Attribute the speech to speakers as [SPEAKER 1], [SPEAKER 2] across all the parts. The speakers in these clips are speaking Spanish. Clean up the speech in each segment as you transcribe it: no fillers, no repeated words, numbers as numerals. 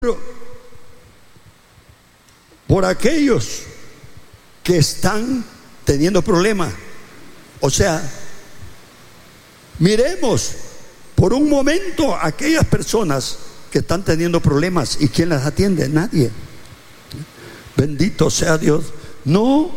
[SPEAKER 1] por aquellos que están teniendo problemas. O sea, miremos por un momento a aquellas personas que están teniendo problemas. ¿Y quién las atiende? Nadie. Bendito sea Dios. No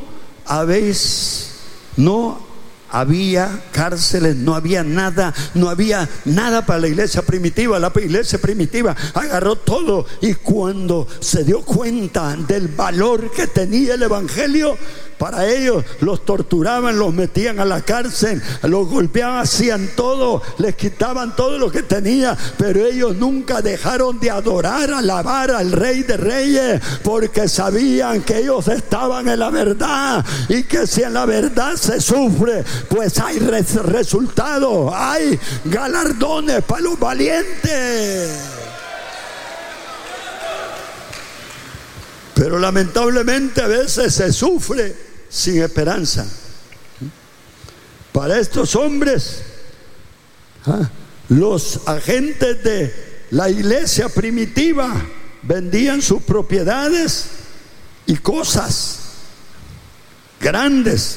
[SPEAKER 1] había cárceles, no había nada para la iglesia primitiva. La iglesia primitiva agarró todo, y cuando se dio cuenta del valor que tenía el evangelio, para ellos los torturaban, los metían a la cárcel, los golpeaban, hacían todo, les quitaban todo lo que tenía, pero ellos nunca dejaron de adorar, alabar al Rey de Reyes, porque sabían que ellos estaban en la verdad, y que si en la verdad se sufre, pues hay resultados, hay galardones para los valientes. Pero lamentablemente a veces se sufre sin esperanza. Para estos hombres, los agentes de la iglesia primitiva vendían sus propiedades y cosas grandes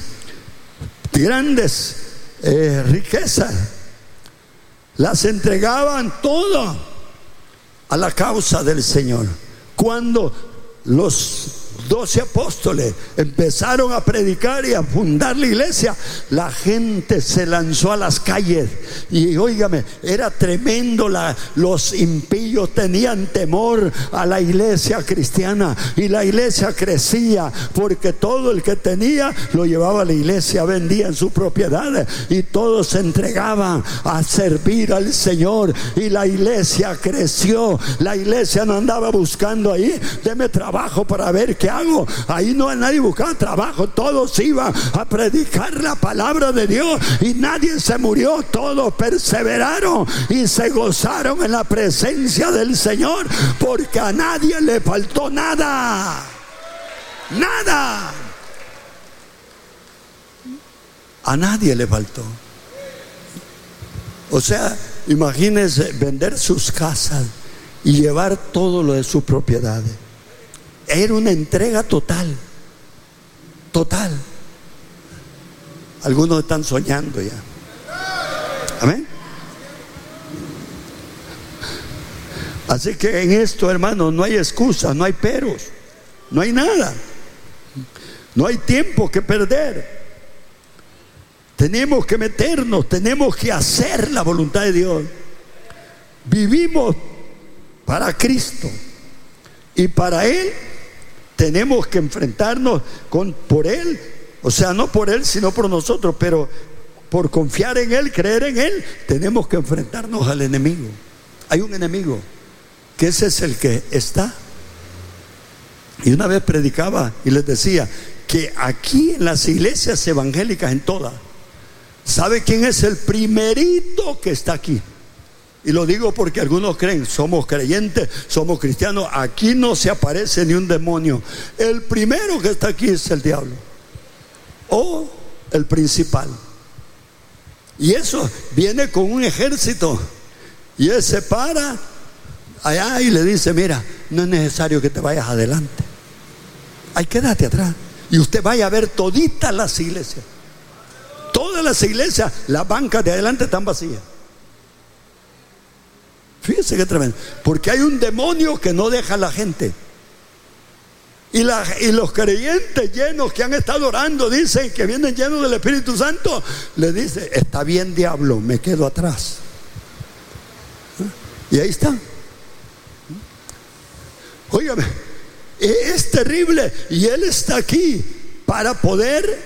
[SPEAKER 1] riquezas, las entregaban todo a la causa del Señor. Cuando los 12 apóstoles empezaron a predicar y a fundar la iglesia, la gente se lanzó a las calles, y óigame, era tremendo. Los impíos tenían temor a la iglesia cristiana, y la iglesia crecía porque todo el que tenía lo llevaba a la iglesia, vendían sus propiedades y todos se entregaban a servir al Señor, y la iglesia creció. La iglesia no andaba buscando ahí, deme trabajo para ver qué hago. Ahí no nadie buscaba trabajo, todos iban a predicar la palabra de Dios, y nadie se murió, todos perseveraron y se gozaron en la presencia del Señor, porque a nadie le faltó nada. A nadie le faltó. O sea, imagínense vender sus casas y llevar todo lo de sus propiedades. Era una entrega total. Algunos están soñando ya. Amén. Así que en esto, hermanos, no hay excusas, no hay peros, no hay nada. No hay tiempo que perder. Tenemos que meternos, tenemos que hacer la voluntad de Dios. Vivimos para Cristo, y para Él tenemos que enfrentarnos por Él. O sea, no por Él, sino por nosotros, pero por confiar en Él, creer en Él, tenemos que enfrentarnos al enemigo. Hay un enemigo, que ese es el que está. Y una vez predicaba y les decía que aquí en las iglesias evangélicas, en todas, ¿sabe quién es el primerito que está aquí? Y lo digo porque algunos creen, somos creyentes, somos cristianos, aquí no se aparece ni un demonio. El primero que está aquí es el diablo, o el principal. Y eso viene con un ejército, y él se para allá y le dice: mira, no es necesario que te vayas adelante, ahí quédate atrás, y usted vaya a ver toditas las iglesias. Todas las iglesias, las bancas de adelante están vacías. Fíjense qué tremendo, porque hay un demonio que no deja a la gente. Y los creyentes llenos que han estado orando, dicen que vienen llenos del Espíritu Santo, le dice: está bien, diablo, me quedo atrás. Y ahí está. Óigame, es terrible. Y Él está aquí para poder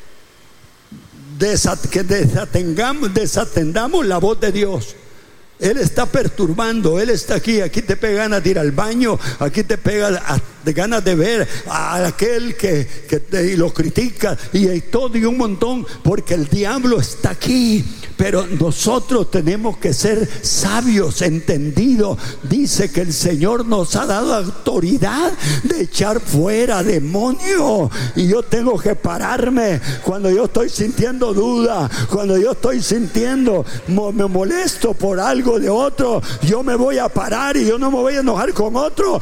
[SPEAKER 1] que desatendamos la voz de Dios. Él está perturbando, Él está aquí. Aquí te pega ganas de ir al baño, aquí te pega ganas de ver a aquel que lo critica, y todo, y un montón, porque el diablo está aquí Pero nosotros tenemos que ser sabios, entendidos. Dice que el Señor nos ha dado autoridad de echar fuera demonios. Y yo tengo que pararme cuando yo estoy sintiendo duda, cuando yo estoy sintiendo, me molesto por algo de otro. Yo me voy a parar y yo no me voy a enojar con otro,